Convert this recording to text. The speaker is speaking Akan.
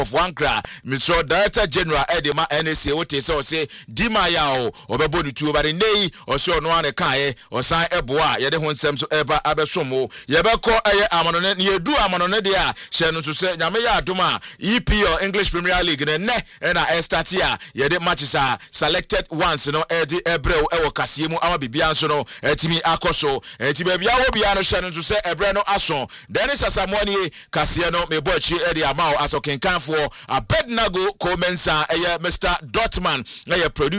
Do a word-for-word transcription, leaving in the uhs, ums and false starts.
of Wankra, Mister Director General Edema N S A wote so say Dima yao obebo ni tu bare nei oso no ane kae osan eboa ye de ho nsem so eba abesomo ye beko eye amanone ne yedu amanone de a hye no so se nyame ya adoma E P L English Premier League ne ne na e start here ye de matches are selected once no e de ebreu e wo kase mu ama bibia nso no etimi akoso eti ba bia wo bia no hye no so se ebre no aso Dennis Asamoah kase no me bochi e de amao aso kenkanfo Abednego Komensa eye Mister Dortman eye producer